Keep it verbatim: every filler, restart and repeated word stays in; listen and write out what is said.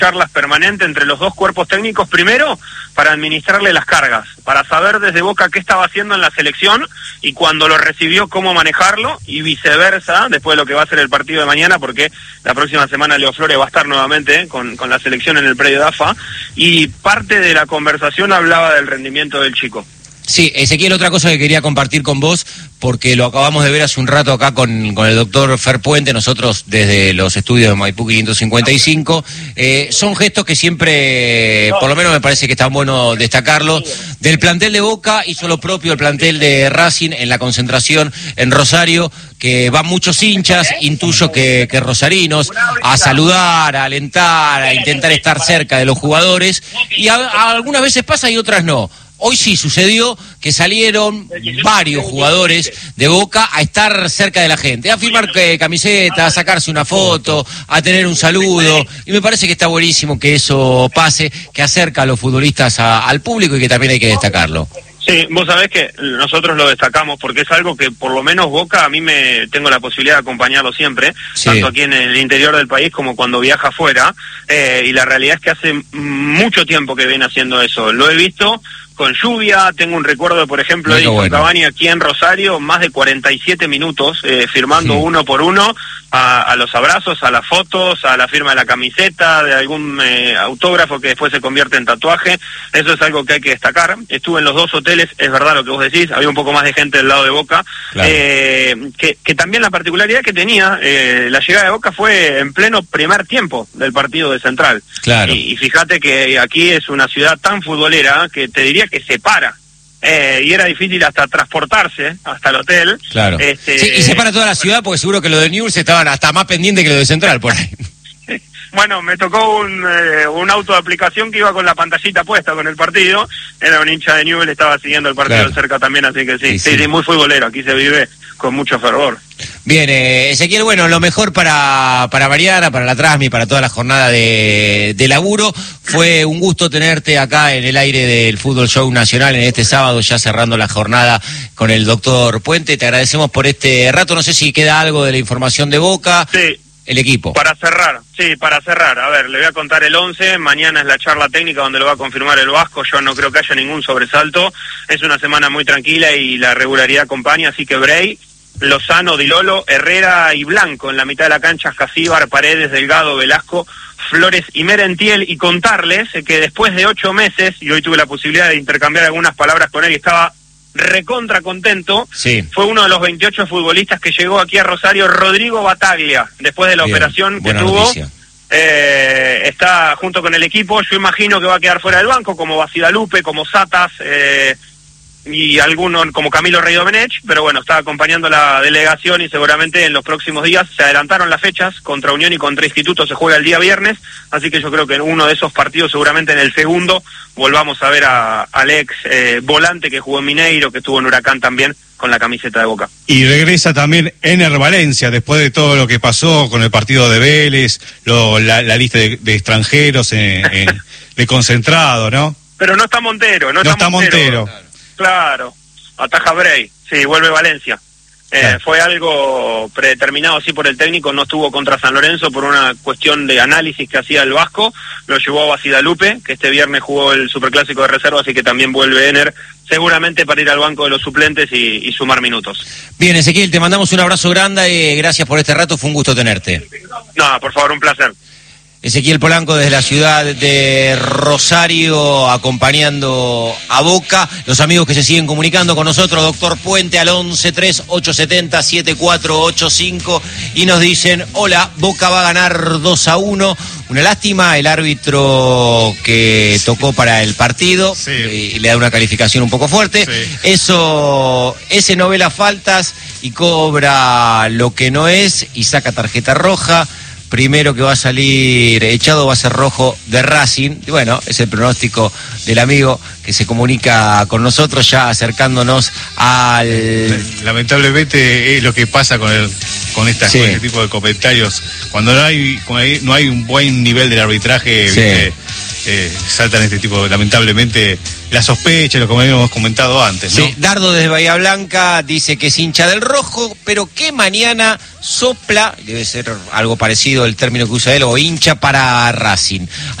charlas permanentes entre los dos cuerpos técnicos, primero para administrarle las cargas, para saber desde Boca qué estaba haciendo en la selección y cuando lo recibió cómo manejarlo, y viceversa después de lo que va a ser el partido de mañana, porque la próxima semana Leo Flores va a estar nuevamente con, con la selección en el predio de A F A, y parte de la conversación hablaba del rendimiento del chico. Sí, Ezequiel, otra cosa que quería compartir con vos, porque lo acabamos de ver hace un rato acá con, con el doctor Fer Puente, nosotros desde los estudios de Maipú quinientos cincuenta y cinco, eh, son gestos que siempre, por lo menos me parece que está bueno destacarlo, del plantel de Boca hizo lo propio el plantel de Racing en la concentración en Rosario, que van muchos hinchas, intuyo que, que rosarinos, a saludar, a alentar, a intentar estar cerca de los jugadores, y a, a algunas veces pasa y otras no. Hoy sí sucedió que salieron varios jugadores de Boca a estar cerca de la gente, a firmar eh, camisetas, a sacarse una foto, a tener un saludo, y me parece que está buenísimo que eso pase, que acerca a los futbolistas a, al público y que también hay que destacarlo. Sí, vos sabés que nosotros lo destacamos porque es algo que por lo menos Boca, a mí me tengo la posibilidad de acompañarlo siempre, sí, tanto aquí en el interior del país como cuando viaja afuera, eh, y la realidad es que hace mucho tiempo que viene haciendo eso. Lo he visto con lluvia, tengo un recuerdo, por ejemplo, de bueno. Cavani aquí en Rosario, más de cuarenta y siete minutos, eh, firmando sí. uno por uno, a, a los abrazos, a las fotos, a la firma de la camiseta, de algún eh, autógrafo que después se convierte en tatuaje. Eso es algo que hay que destacar. Estuve en los dos hoteles, es verdad lo que vos decís, había un poco más de gente del lado de Boca, claro. eh, que, que también la particularidad que tenía, eh, la llegada de Boca fue en pleno primer tiempo del partido de Central. Claro. Y, y fíjate que aquí es una ciudad tan futbolera que te diría que se para, eh, y era difícil hasta transportarse hasta el hotel. Claro. Este, sí, y se para toda la ciudad porque seguro que lo de Newell's estaban hasta más pendientes que lo de Central por ahí. Bueno, me tocó un, eh, un auto de aplicación que iba con la pantallita puesta con el partido, era un hincha de Newell's, estaba siguiendo el partido claro. cerca también, así que sí, sí, sí, sí, sí, muy futbolero, aquí se vive con mucho fervor. Bien, eh, Ezequiel, bueno, lo mejor para, para Mariana, para la Trasmi, para toda la jornada de, de laburo. Fue un gusto tenerte acá en el aire del Fútbol Show Nacional en este sábado, ya cerrando la jornada con el doctor Puente. Te agradecemos por este rato. No sé si queda algo de la información de Boca. Sí. El equipo. Para cerrar, sí, para cerrar. A ver, le voy a contar el once. Mañana es la charla técnica donde lo va a confirmar el Vasco. Yo no creo que haya ningún sobresalto. Es una semana muy tranquila y la regularidad acompaña, así que Bray, Lozano, Di Lolo, Herrera y Blanco en la mitad de la cancha, Casíbar, Paredes, Delgado, Velasco, Flores y Merentiel. Y contarles que después de ocho meses, y hoy tuve la posibilidad de intercambiar algunas palabras con él y estaba recontra contento, sí. fue uno de los veintiocho futbolistas que llegó aquí a Rosario, Rodrigo Bataglia, después de la Bien, operación que tuvo, eh, está junto con el equipo. Yo imagino que va a quedar fuera del banco, como Basidalupe, como Satas, eh, y alguno como Camilo Rey Domenech, pero bueno, está acompañando la delegación y seguramente en los próximos días se adelantaron las fechas, contra Unión y contra Instituto se juega el día viernes, así que yo creo que en uno de esos partidos, seguramente en el segundo, volvamos a ver a, al ex eh, volante que jugó en Mineiro, que estuvo en Huracán también con la camiseta de Boca. Y regresa también Ener Valencia, después de todo lo que pasó con el partido de Vélez, lo, la, la lista de, de extranjeros en, en, de concentrado, ¿no? Pero no está Montero, no, no está, está Montero. Montero. Claro, ataja Bray, sí, vuelve Valencia. Eh, claro. Fue algo predeterminado así por el técnico, no estuvo contra San Lorenzo por una cuestión de análisis que hacía el Vasco, lo llevó a Basidalupe, que este viernes jugó el Superclásico de reserva, así que también vuelve Ener, seguramente para ir al banco de los suplentes y, y sumar minutos. Bien, Ezequiel, te mandamos un abrazo grande y gracias por este rato, fue un gusto tenerte. No, por favor, un placer. Ezequiel Polanco desde la ciudad de Rosario acompañando a Boca. Los amigos que se siguen comunicando con nosotros, doctor Puente al once tres ocho siete cero siete cuatro ocho cinco y nos dicen, hola, Boca va a ganar dos a uno. Una lástima, el árbitro que tocó para el partido sí. y le da una calificación un poco fuerte. Sí. Eso, ese no ve las faltas y cobra lo que no es y saca tarjeta roja. Primero que va a salir echado va a ser Rojo de Racing. Y bueno, es el pronóstico del amigo que se comunica con nosotros ya acercándonos al... Lamentablemente es lo que pasa con el con, esta, sí. con este tipo de comentarios. Cuando no hay, cuando hay no hay un buen nivel del arbitraje, sí. ¿viste? eh, saltan este tipo, lamentablemente, la sospecha, lo que habíamos comentado antes, ¿no? Sí, Dardo desde Bahía Blanca dice que es hincha del rojo, pero que mañana sopla, debe ser algo parecido el término que usa él, o hincha para Racing.